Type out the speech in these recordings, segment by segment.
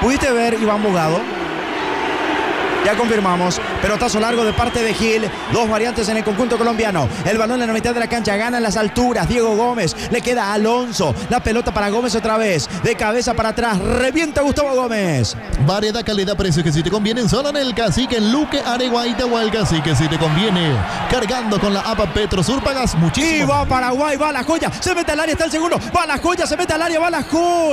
¿Pudiste ver, Iván Bogado? Ya confirmamos, pelotazo largo de parte de Gil, dos variantes en el conjunto colombiano, el balón en la mitad de la cancha, gana en las alturas, Diego Gómez, le queda a Alonso, la pelota para Gómez otra vez, de cabeza para atrás, revienta Gustavo Gómez. Variedad, calidad, precio que si te convienen, solo en el Cacique, en Luque, Areguaita o el Cacique, si te conviene, cargando con la APA Petrosur, pagas muchísimo. Y va Paraguay, va la joya, se mete al área, está el segundo, va la joya, se mete al área, va la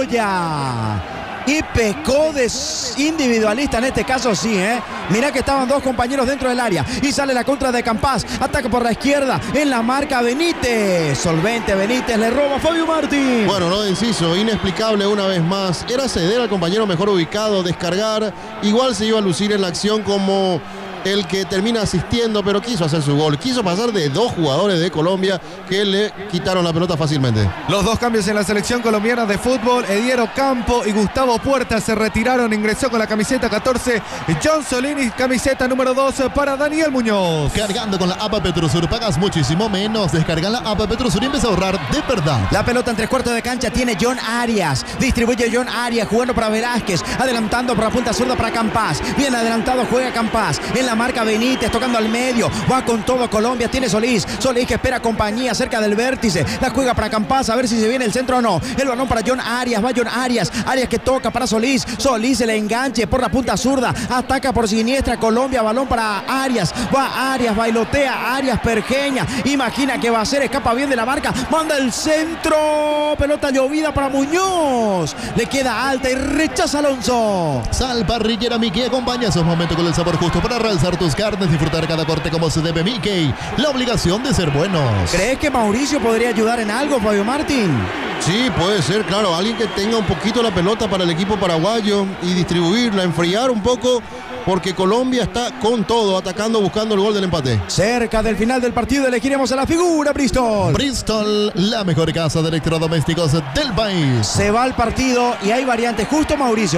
joya. Y pecó de individualista en este caso, sí, Mirá que estaban dos compañeros dentro del área. Y sale la contra de Campás. Ataca por la izquierda. En la marca Benítez. Solvente Benítez. Le roba a Fabio Martín. Bueno, lo de Enciso, inexplicable una vez más. Era ceder al compañero mejor ubicado, descargar. Igual se iba a lucir en la acción como el que termina asistiendo, pero quiso hacer su gol. Quiso pasar de dos jugadores de Colombia que le quitaron la pelota fácilmente. Los dos cambios en la selección colombiana de fútbol, Ediero Campo y Gustavo Puerta se retiraron. Ingresó con la camiseta 14 John Solini, camiseta número 2 para Daniel Muñoz. Cargando con la APA Petrosur, pagas muchísimo menos. Descarga la APA Petrosur y empieza a ahorrar de verdad. La pelota en tres cuartos de cancha tiene John Arias. Distribuye John Arias jugando para Velázquez. Adelantando por la punta zurda para Campás. Bien adelantado juega Campás. En la marca Benítez tocando al medio. Va con todo Colombia. Tiene Solís. Solís que espera compañía cerca del vértice. La juega para Campás. A ver si se viene el centro o no. El balón para John Arias. Va John Arias. Arias que toca para Solís. Solís se le enganche por la punta zurda. Ataca por siniestra Colombia. Balón para Arias. Va Arias. Bailotea. Arias pergeña. Imagina que va a hacer. Escapa bien de la marca. Manda el centro. Pelota llovida para Muñoz. Le queda alta y rechaza Alonso. Sal Parrillera Mickey acompaña esos momentos con el sabor justo para realzar tus carnes, disfrutar cada corte como se debe. Mickey, la obligación de ser buenos. ¿Crees que Mauricio podría ayudar en algo, Fabio Martín? Sí, puede ser, claro, alguien que tenga un poquito la pelota para el equipo paraguayo y distribuirla, enfriar un poco, porque Colombia está con todo, atacando, buscando el gol del empate. Cerca del final del partido elegiremos a la figura Bristol. Bristol, la mejor casa de electrodomésticos del país. Se va al partido y hay variantes, justo Mauricio,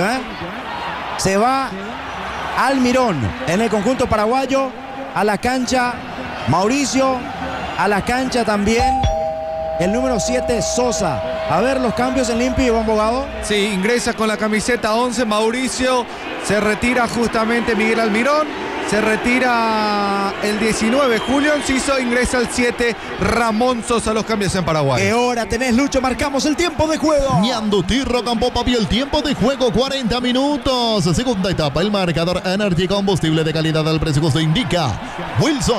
Se va Almirón en el conjunto paraguayo a la cancha. Mauricio a la cancha también. El número 7, Sosa. A ver los cambios en limpio, Iván Bogado. Sí, ingresa con la camiseta 11 Mauricio. Se retira justamente Miguel Almirón. Se retira el 19 Julio Enciso. Ingresa el 7 Ramón Sosa. Los cambios en Paraguay. ¿Qué hora tenés, Lucho? Marcamos el tiempo de juego. Ñandutirro Campo Papi, el tiempo de juego 40 minutos. Segunda etapa, el marcador Energy, combustible de calidad al precio justo indica Wilson.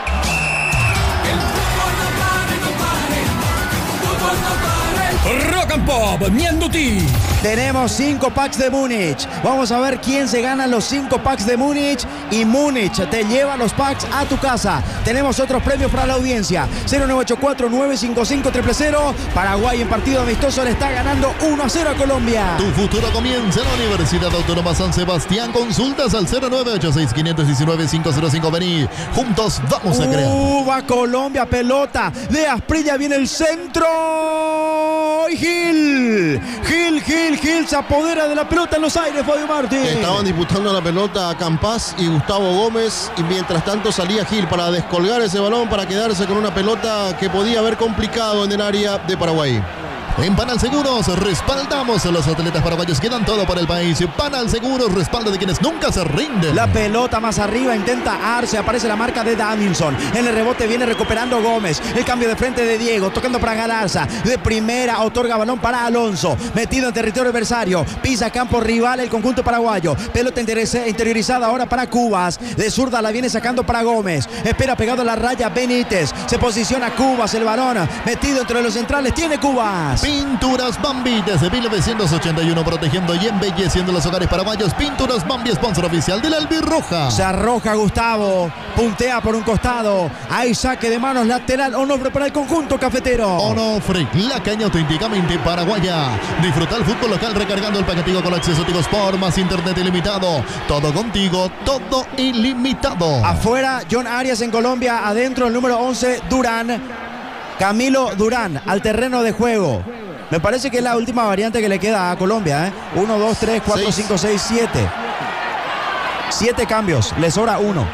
Rock and Pop, Ñanduti. Tenemos 5 packs de Múnich. Vamos a ver quién se gana los 5 packs de Múnich. Y Múnich te lleva los packs a tu casa. Tenemos otros premios para la audiencia. 0984-955-000. Paraguay en partido amistoso le está ganando 1-0 a Colombia. Tu futuro comienza en la Universidad Autónoma San Sebastián. Consultas al 0986-519-505. Vení, juntos vamos a crear. Va Colombia, pelota de Asprilla, viene el centro. Y Gil se apodera de la pelota en los aires, Fabio Martín. Estaban disputando la pelota a Campás y Gustavo Gómez, y mientras tanto salía Gil para descolgar ese balón, para quedarse con una pelota que podía haber complicado en el área de Paraguay. En Panal Seguros respaldamos a los atletas paraguayos que dan todo para el país. Panal Seguros, respaldo de quienes nunca se rinden. La pelota más arriba, intenta Arce, aparece la marca de Davinson. En el rebote viene recuperando Gómez. El cambio de frente de Diego, tocando para Galarza. De primera otorga balón para Alonso. Metido en territorio adversario. Pisa campo rival el conjunto paraguayo. Pelota interiorizada ahora para Cubas. De zurda la viene sacando para Gómez. Espera pegado a la raya Benítez. Se posiciona Cubas, el balón metido entre los centrales. Tiene Cubas. Pinturas Bambi desde 1981, protegiendo y embelleciendo los hogares paraguayos. Pinturas Bambi, sponsor oficial de la Albirroja. Se arroja Gustavo, puntea por un costado. Hay saque de manos lateral. Onofre para el conjunto cafetero. Onofre, la caña auténticamente paraguaya. Disfruta el fútbol local recargando el paquetico con acceso a Tigo Sport más internet ilimitado. Todo contigo, todo ilimitado. Afuera, John Arias en Colombia. Adentro, el número 11, Durán. Camilo Durán al terreno de juego. Me parece que es la última variante que le queda a Colombia. 1, 2, 3, 4, 5, 6, 7. 7 cambios. Le sobra 1.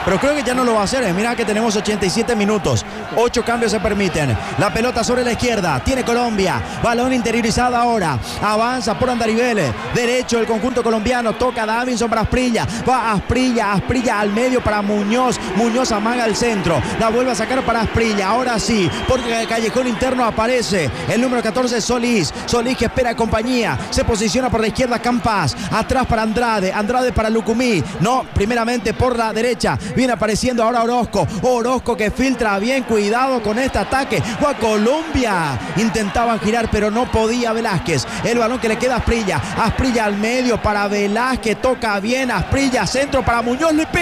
pero creo que ya no lo va a hacer. Mira que tenemos 87 minutos. 8 cambios se permiten. La pelota sobre la izquierda. Tiene Colombia. Balón interiorizado ahora. Avanza por Andaribele. Derecho el conjunto colombiano. Toca Davinson para Asprilla. Va Asprilla. Asprilla al medio para Muñoz. Muñoz amaga al centro. La vuelve a sacar para Asprilla. Ahora sí, porque el callejón interno aparece el número 14, Solís. Solís que espera compañía. Se posiciona por la izquierda Campas. Atrás para Andrade. Andrade para Lucumí. No, primeramente por la derecha. Viene apareciendo ahora Orozco. Orozco que filtra bien. Cuidado con este ataque. Va Colombia. Intentaban girar, pero no podía Velázquez. El balón que le queda a Asprilla. Asprilla al medio para Velázquez. Toca bien Asprilla. Centro para Muñoz. Le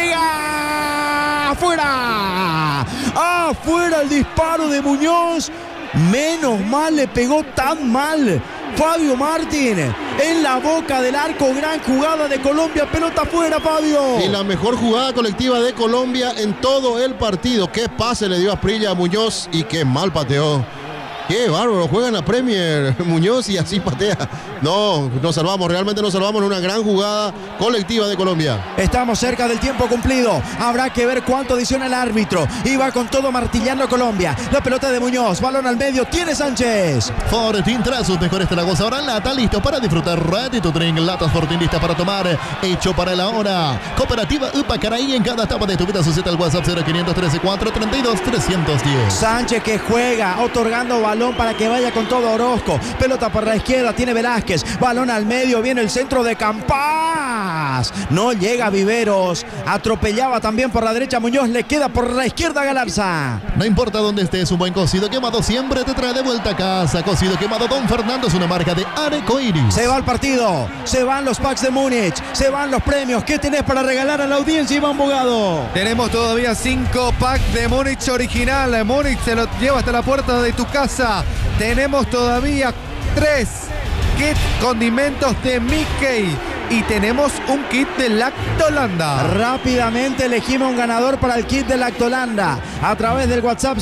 pega. ¡Afuera! ¡Afuera el disparo de Muñoz! Menos mal le pegó tan mal Fabio Martín en la boca del arco. Gran jugada de Colombia. Pelota afuera, Fabio. Y la mejor jugada colectiva de Colombia en todo el partido. Qué pase le dio Asprilla a Muñoz y qué mal pateó. Qué bárbaro, juega en la Premier Muñoz y así patea. No, nos salvamos, realmente nos salvamos en una gran jugada colectiva de Colombia. Estamos cerca del tiempo cumplido. Habrá que ver cuánto adiciona el árbitro. Y va con todo martillando Colombia. La pelota de Muñoz, balón al medio, tiene Sánchez. Fortín tras sus mejores tragos. Ahora lata, listo para disfrutar. Ready to drink, latas Fortín listas para tomar. Hecho para la hora. Cooperativa Upacaraí, en cada etapa de tu vida. Suscita el WhatsApp 0513 432 310. Sánchez que juega, otorgando balón para que vaya con todo Orozco. Pelota por la izquierda, tiene Velázquez. Balón al medio, viene el centro de Campas. No llega Viveros. Atropellaba también por la derecha Muñoz. Le queda por la izquierda Galarza. No importa dónde estés, un buen cocido quemado siempre te trae de vuelta a casa. Cocido quemado Don Fernando es una marca de Arcoiris. Se va el partido. Se van los packs de Múnich. Se van los premios. ¿Qué tenés para regalar a la audiencia, Iván Bogado? Tenemos todavía 5 packs de Múnich original. Múnich se lo lleva hasta la puerta de tu casa. Tenemos todavía 3 kits condimentos de Mickey y tenemos un kit de Lactolanda. Rápidamente elegimos un ganador para el kit de Lactolanda a través del WhatsApp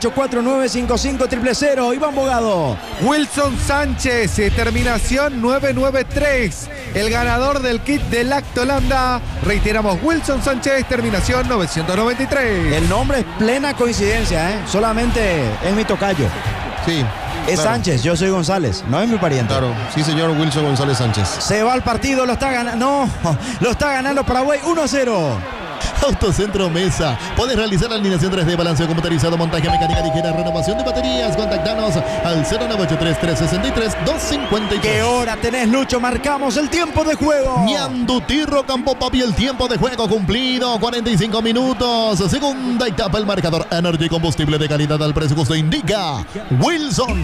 0984-955-000. Iván Bogado. Wilson Sánchez, terminación 993. El ganador del kit de Lactolanda. Reiteramos, Wilson Sánchez, terminación 993. El nombre es plena coincidencia, ¿eh? Solamente es mi tocayo. Sí. Es claro. Sánchez, yo soy González, no es mi pariente. Claro, sí señor, Wilson González Sánchez. Se va al partido, lo está ganando. No, lo está ganando Paraguay 1-0. Autocentro Mesa. Puedes realizar la alineación 3D, balanceo computarizado, montaje mecánica ligera, renovación de baterías. Contactanos al 0983-363-253. ¿Qué hora tenés, Lucho? Marcamos el tiempo de juego. Ñandutirro, Campo Papi, el tiempo de juego cumplido. 45 minutos. Segunda etapa, el marcador Energy, combustible de calidad al precio justo, indica Wilson.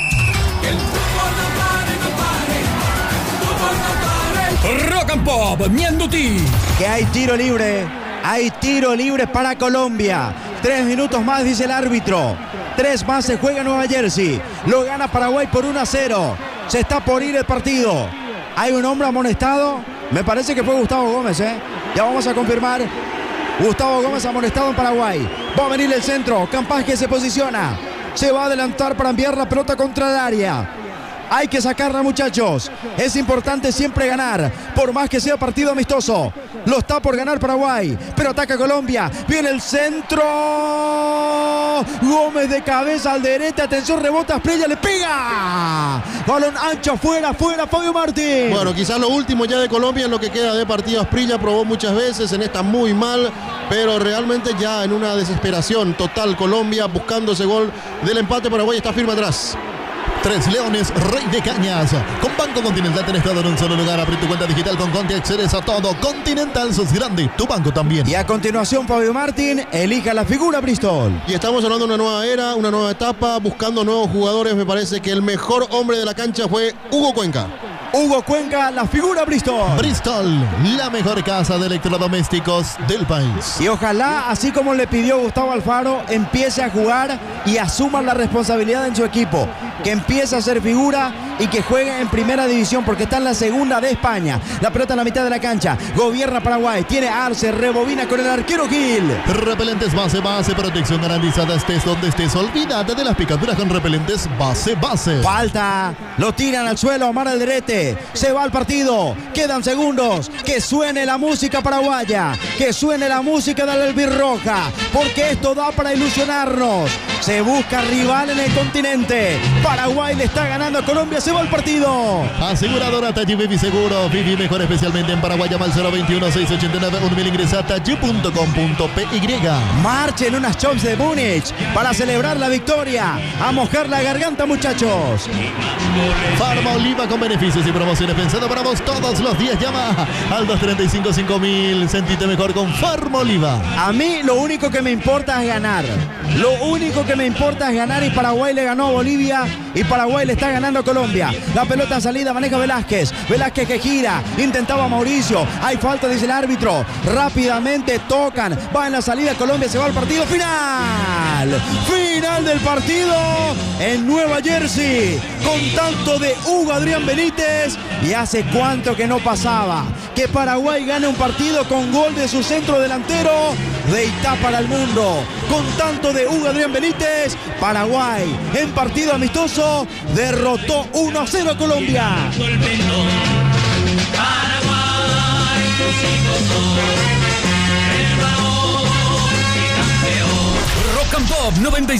Rock and Pop, Ñanduti. Que hay tiro libre. Hay tiro libre para Colombia. 3 minutos más, dice el árbitro. 3 más, se juega en Nueva Jersey. Lo gana Paraguay por 1-0. Se está por ir el partido. Hay un hombre amonestado. Me parece que fue Gustavo Gómez, ¿eh? Ya vamos a confirmar. Gustavo Gómez amonestado en Paraguay. Va a venir el centro. Campas que se posiciona. Se va a adelantar para enviar la pelota contra el área. Hay que sacarla, muchachos. Es importante siempre ganar, por más que sea partido amistoso. Lo está por ganar Paraguay, pero ataca Colombia. Viene el centro. Gómez de cabeza al derecha. Atención, rebota Asprilla, le pega. Balón ancho, fuera, Fabio Martín. Bueno, quizás lo último ya de Colombia en lo que queda de partido. Asprilla probó muchas veces, en esta muy mal, pero realmente ya en una desesperación total Colombia buscando ese gol del empate. Paraguay está firme atrás. Tres Leones, Rey de Cañas. Con Banco Continental tenés todo en un solo lugar. Abrí tu cuenta digital con Conti, accedes a todo. Continental, sos grande, tu banco también. Y a continuación, Fabio Martín elija la figura Bristol. Y estamos hablando de una nueva era, una nueva etapa, buscando nuevos jugadores. Me parece que el mejor hombre de la cancha fue Hugo Cuenca. Hugo Cuenca, la figura Bristol. Bristol, la mejor casa de electrodomésticos del país. Y ojalá, así como le pidió Gustavo Alfaro, empiece a jugar y asuma la responsabilidad en su equipo. Que empiece a ser figura y que juegue en primera división, porque está en la segunda de España. La pelota en la mitad de la cancha. Gobierna Paraguay. Tiene Arce, rebobina con el arquero Gil. Repelentes base, protección garantizada. Estés donde estés, olvídate de las picaduras con repelentes base. Falta. Lo tiran al suelo, Omar Alderete. 7, se va al partido, quedan segundos, que suene la música paraguaya, que suene la música de la albirroja, porque esto da para ilusionarnos. Se busca rival en el continente. Paraguay le está ganando a Colombia, se va al partido. Aseguradora Tachi Vivi Seguro, Vivi mejor especialmente en Paraguay, llama al 021-689-1000, ingresa a tachi.com.py. Marchen unas chops de Múnich para celebrar la victoria. A mojar la garganta, muchachos. Farma Oliva con beneficios y promociones pensado para vos todos los días. Llama al 235-5000. Sentite mejor con Farma Oliva. A mí lo único que me importa es ganar. Lo único que me importa es ganar, y Paraguay le ganó a Bolivia y Paraguay le está ganando a Colombia. La pelota en salida maneja Velázquez. Velázquez que gira, intentaba Mauricio. Hay falta, dice el árbitro. Rápidamente tocan. Va en la salida Colombia, se va al partido final. Final del partido en Nueva Jersey. Con tanto de Hugo Adrián Benítez. Y hace cuánto que no pasaba que Paraguay gane un partido con gol de su centro delantero Deitá para el mundo. Con tanto de Hugo Adrián Benítez, Paraguay en partido amistoso derrotó 1-0 a Colombia. Rock and Pop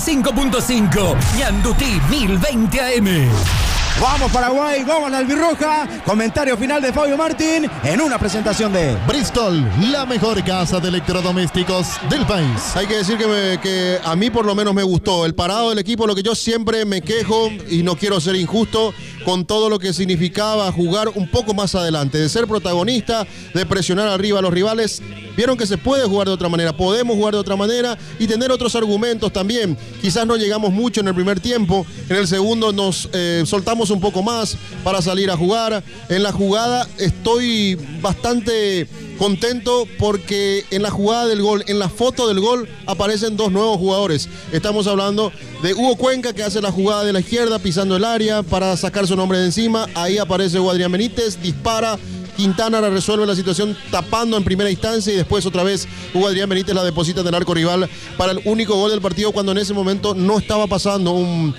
95.5, Ñandutí 1020 AM. Vamos Paraguay, vamos a la albirroja. Comentario final de Fabio Martín en una presentación de Bristol, la mejor casa de electrodomésticos del país. Hay que decir que a mí por lo menos me gustó el parado del equipo, lo que yo siempre me quejo y no quiero ser injusto con todo lo que significaba jugar un poco más adelante, de ser protagonista, de presionar arriba a los rivales. Vieron que se puede jugar de otra manera, podemos jugar de otra manera y tener otros argumentos también. Quizás no llegamos mucho en el primer tiempo, en el segundo nos soltamos un poco más para salir a jugar. En la jugada estoy bastante contento porque en la jugada del gol, en la foto del gol, aparecen dos nuevos jugadores. Estamos hablando de Hugo Cuenca, que hace la jugada de la izquierda pisando el área para sacar su nombre de encima. Ahí aparece Hugo Adrián Benítez, dispara. Quintana la resuelve la situación tapando en primera instancia y después otra vez Hugo Adrián Benítez la deposita en el arco rival para el único gol del partido, cuando en ese momento no estaba pasando un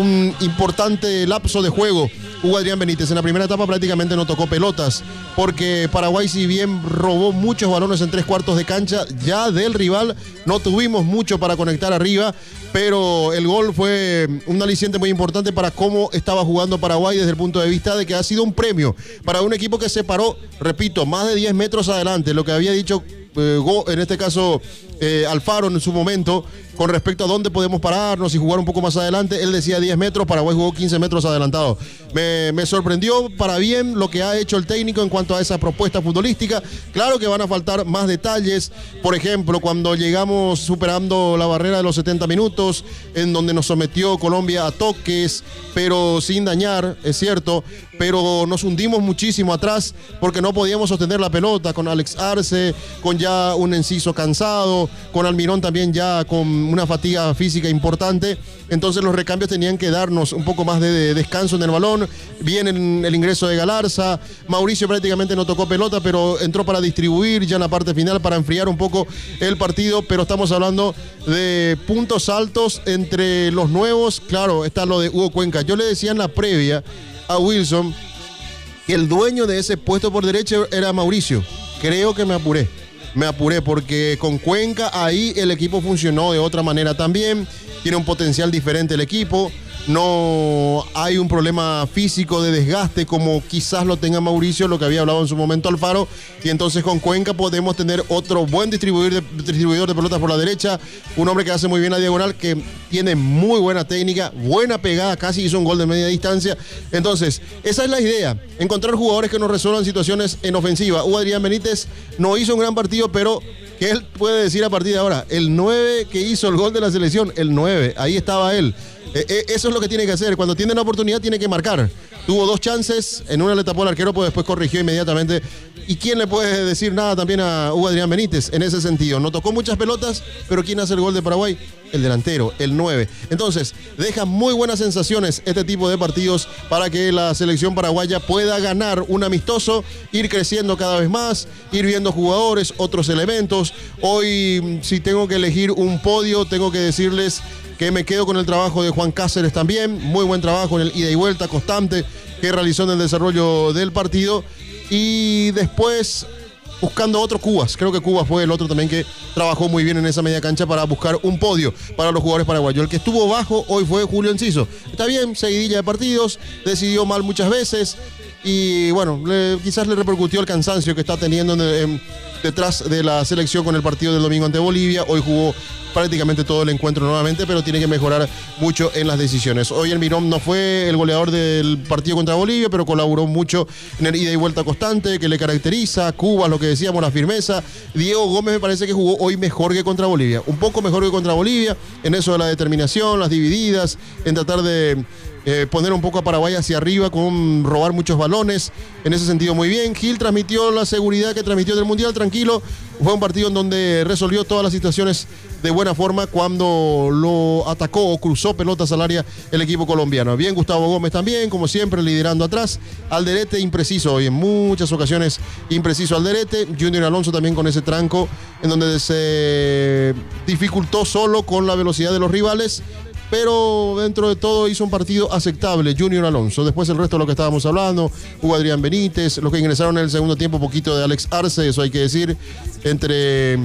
importante lapso de juego. Hugo Adrián Benítez en la primera etapa prácticamente no tocó pelotas, porque Paraguay, si bien robó muchos balones en 3/4 de cancha ya del rival, no tuvimos mucho para conectar arriba, pero el gol fue un aliciente muy importante para cómo estaba jugando Paraguay desde el punto de vista de que ha sido un premio para un equipo que se paró, repito, más de 10 metros adelante, lo que había dicho en este caso Alfaro en su momento con respecto a dónde podemos pararnos y jugar un poco más adelante. Él decía 10 metros, Paraguay jugó 15 metros adelantado. Me sorprendió para bien lo que ha hecho el técnico en cuanto a esa propuesta futbolística. Claro que van a faltar más detalles, por ejemplo, cuando llegamos superando la barrera de los 70 minutos, en donde nos sometió Colombia a toques, pero sin dañar, es cierto, pero nos hundimos muchísimo atrás porque no podíamos sostener la pelota, con Alex Arce, con ya un Enciso cansado, con Almirón también ya con una fatiga física importante. Entonces los recambios tenían que darnos un poco más de descanso en el balón. Viene el ingreso de Galarza, Mauricio prácticamente no tocó pelota, pero entró para distribuir ya en la parte final, para enfriar un poco el partido. Pero estamos hablando de puntos altos entre los nuevos. Claro, está lo de Hugo Cuenca. Yo le decía en la previa a Wilson que el dueño de ese puesto por derecha era Mauricio. Creo que me apuré porque con Cuenca ahí el equipo funcionó de otra manera también. Tiene un potencial diferente el equipo. No hay un problema físico de desgaste como quizás lo tenga Mauricio, lo que había hablado en su momento Alfaro. Y entonces con Cuenca podemos tener otro buen distribuidor de pelotas por la derecha. Un hombre que hace muy bien la diagonal, que tiene muy buena técnica, buena pegada, casi hizo un gol de media distancia. Entonces, esa es la idea, encontrar jugadores que nos resuelvan situaciones en ofensiva. Hugo Adrián Benítez no hizo un gran partido, pero ¿qué él puede decir a partir de ahora? El 9 que hizo el gol de la selección, el 9, ahí estaba él. Eso es lo que tiene que hacer. Cuando tiene la oportunidad tiene que marcar. Tuvo dos chances, en una le tapó el arquero, pues después corrigió inmediatamente. ¿Y quién le puede decir nada también a Hugo Adrián Benítez en ese sentido? No tocó muchas pelotas, pero ¿quién hace el gol de Paraguay? El delantero, el 9. Entonces, deja muy buenas sensaciones este tipo de partidos para que la selección paraguaya pueda ganar un amistoso, ir creciendo cada vez más, ir viendo jugadores, otros elementos. Hoy, si tengo que elegir un podio, tengo que decirles que me quedo con el trabajo de Juan Cáceres también. Muy buen trabajo en el ida y vuelta constante que realizó en el desarrollo del partido. Y después buscando otro Cubas. Creo que Cubas fue el otro también que trabajó muy bien en esa media cancha para buscar un podio para los jugadores paraguayos. El que estuvo bajo hoy fue Julio Enciso. Está bien, seguidilla de partidos, decidió mal muchas veces y bueno, quizás le repercutió el cansancio que está teniendo detrás de la selección con el partido del domingo ante Bolivia. Hoy jugó prácticamente todo el encuentro nuevamente, pero tiene que mejorar mucho en las decisiones. Hoy el Mirón no fue el goleador del partido contra Bolivia, pero colaboró mucho en el ida y vuelta constante que le caracteriza. Cuba, lo que decíamos, la firmeza. Diego Gómez me parece que jugó hoy mejor que contra Bolivia, un poco mejor que contra Bolivia, en eso de la determinación, las divididas, en tratar de poner un poco a Paraguay hacia arriba con robar muchos balones, en ese sentido muy bien. Gil transmitió la seguridad que transmitió del Mundial, tranquilo. Fue un partido en donde resolvió todas las situaciones de buena forma cuando lo atacó o cruzó pelotas al área el equipo colombiano. Bien Gustavo Gómez también, como siempre, liderando atrás. Alderete impreciso hoy, en muchas ocasiones impreciso Alderete. Junior Alonso también con ese tranco en donde se dificultó solo con la velocidad de los rivales, pero dentro de todo hizo un partido aceptable Junior Alonso. Después el resto de lo que estábamos hablando, jugó Adrián Benítez, los que ingresaron en el segundo tiempo, poquito de Alex Arce, eso hay que decir, entre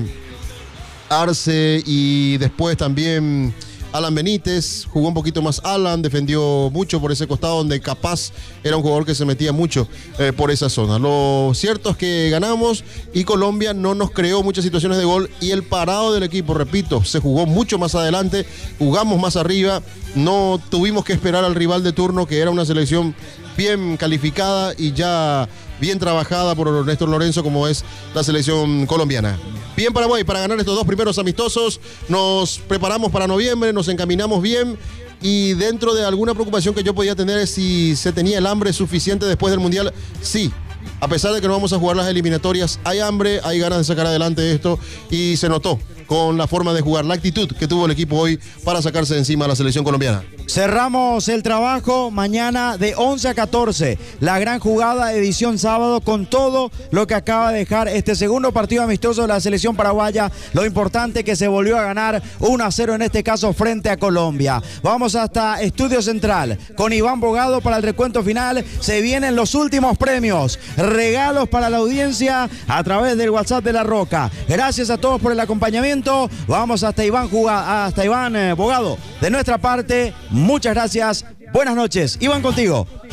Arce y después también Alan Benítez, jugó un poquito más Alan, defendió mucho por ese costado donde capaz era un jugador que se metía mucho por esa zona. Lo cierto es que ganamos y Colombia no nos creó muchas situaciones de gol y el parado del equipo, repito, se jugó mucho más adelante, jugamos más arriba, no tuvimos que esperar al rival de turno que era una selección bien calificada y ya bien trabajada por Néstor Lorenzo como es la selección colombiana. Bien Paraguay para ganar estos dos primeros amistosos, nos preparamos para noviembre, nos encaminamos bien y dentro de alguna preocupación que yo podía tener es si se tenía el hambre suficiente después del Mundial, sí. A pesar de que no vamos a jugar las eliminatorias, hay hambre, hay ganas de sacar adelante esto y se notó con la forma de jugar, la actitud que tuvo el equipo hoy para sacarse de encima a la selección colombiana. Cerramos el trabajo mañana de 11 a 14. La gran jugada, edición sábado, con todo lo que acaba de dejar este segundo partido amistoso de la selección paraguaya. Lo importante que se volvió a ganar 1-0 en este caso frente a Colombia. Vamos hasta Estudio Central con Iván Bogado para el recuento final. Se vienen los últimos premios, regalos para la audiencia a través del WhatsApp de La Roca. Gracias a todos por el acompañamiento. Vamos hasta Iván Bogado. De nuestra parte, muchas gracias. Buenas noches. Iván, contigo.